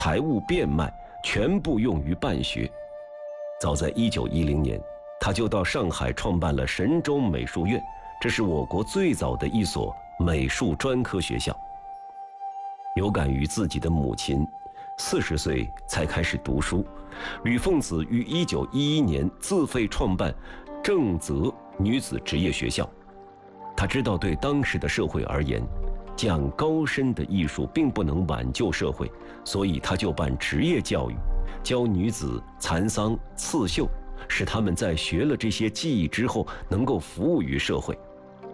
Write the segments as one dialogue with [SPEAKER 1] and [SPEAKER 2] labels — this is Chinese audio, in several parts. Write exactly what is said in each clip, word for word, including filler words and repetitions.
[SPEAKER 1] 财物变卖全部用于办学。早在一九一零年，他就到上海创办了神州美术院，这是我国最早的一所美术专科学校。有感于自己的母亲四十岁才开始读书，吕凤子于一九一一年自费创办正则女子职业学校。他知道对当时的社会而言，讲高深的艺术并不能挽救社会，所以他就办职业教育，教女子蚕桑、刺绣，使她们在学了这些技艺之后能够服务于社会。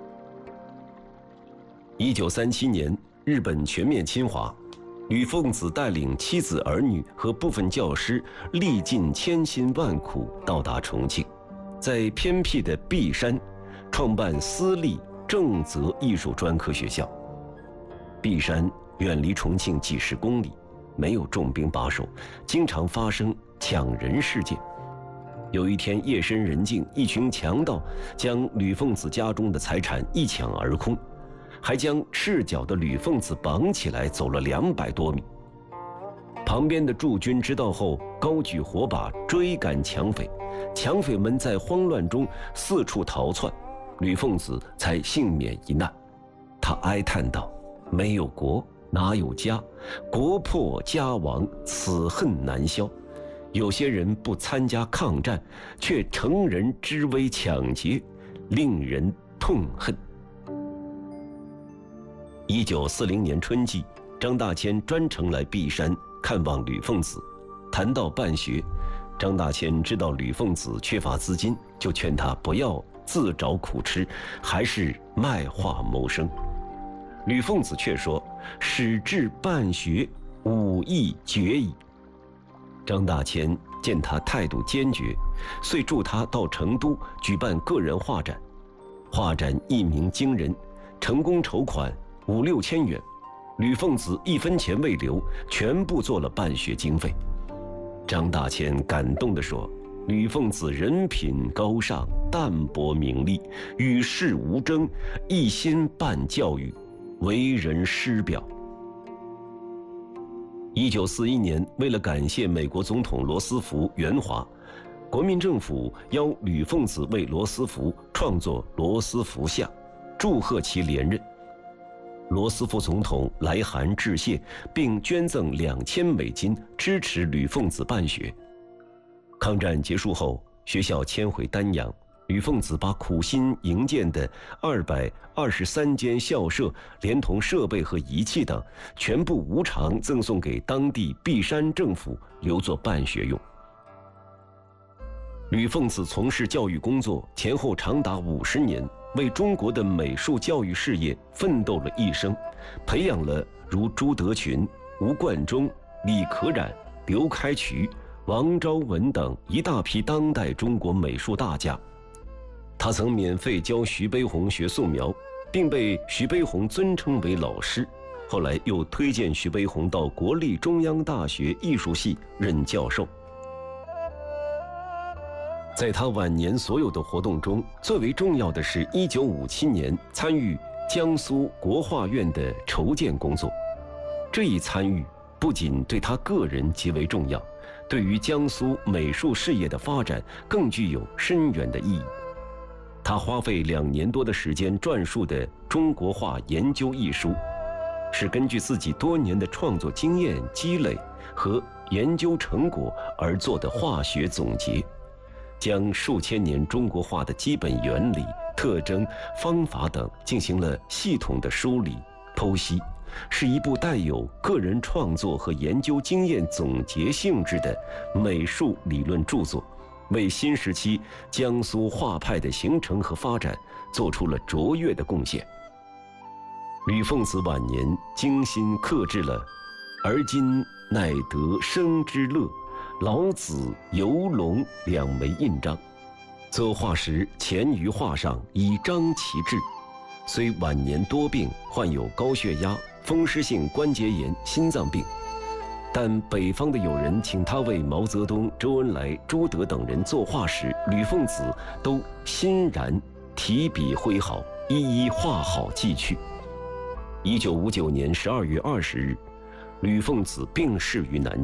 [SPEAKER 1] 一九三七年，日本全面侵华，吕凤子带领妻子儿女和部分教师历尽千辛万苦到达重庆，在偏僻的璧山创办私立正则艺术专科学校。璧山远离重庆几十公里，没有重兵把守，经常发生抢人事件。有一天夜深人静，一群强盗将吕凤子家中的财产一抢而空，还将赤脚的吕凤子绑起来走了两百多米。旁边的驻军知道后，高举火把追赶抢匪，抢匪们在慌乱中四处逃窜，吕凤子才幸免一难。他哀叹道：“没有国，哪有家？国破家亡，此恨难消。有些人不参加抗战，却乘人之危抢劫，令人痛恨。”一九四零年春季，张大千专程来璧山看望吕凤子。谈到办学，张大千知道吕凤子缺乏资金，就劝他不要自找苦吃，还是卖画谋生。吕凤子却说：“始至办学，武艺绝矣。”张大千见他态度坚决，遂助他到成都举办个人画展。画展一鸣惊人，成功筹款五六千元，吕凤子一分钱未留，全部做了办学经费。张大千感动地说：“吕凤子人品高尚，淡泊名利，与世无争，一心办教育，为人师表。”一九四一年，为了感谢美国总统罗斯福援华，国民政府邀吕凤子为罗斯福创作罗斯福像，祝贺其连任。罗斯福总统来函致谢，并捐赠两千美金支持吕凤子办学。抗战结束后，学校迁回丹阳，吕凤子把苦心营建的二百二十三间校舍，连同设备和仪器等，全部无偿赠送给当地璧山政府，留作办学用。吕凤子从事教育工作前后长达五十年，为中国的美术教育事业奋斗了一生，培养了如朱德群、吴冠中、李可染、刘开渠、王昭文等一大批当代中国美术大家。他曾免费教徐悲鸿学素描，并被徐悲鸿尊称为老师，后来又推荐徐悲鸿到国立中央大学艺术系任教授。在他晚年所有的活动中，最为重要的是一九五七年参与江苏国画院的筹建工作。这一参与不仅对他个人极为重要，对于江苏美术事业的发展更具有深远的意义。他花费两年多的时间撰述的《中国画研究》一书，是根据自己多年的创作经验积累和研究成果而做的化学总结，将数千年中国画的基本原理、特征、方法等进行了系统的梳理、剖析，是一部带有个人创作和研究经验总结性质的美术理论著作，为新时期江苏画派的形成和发展做出了卓越的贡献。吕凤子晚年精心刻制了“而今乃得生之乐，老子游龙”两枚印章，作画时前于画上以彰其志。虽晚年多病，患有高血压、风湿性关节炎、心脏病，但北方的友人请他为毛泽东、周恩来、朱德等人作画时，吕凤子都欣然提笔挥毫，一一画好寄去。一九五九年十二月二十日，吕凤子病逝于南京。